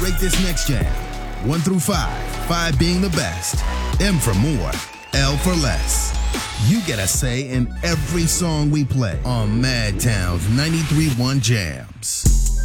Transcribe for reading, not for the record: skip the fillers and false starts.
Rate this next jam. 1 through 5. 5 being the best. M for more. L for less. You get a say in every song we play on Madtown's 93.1 Jams.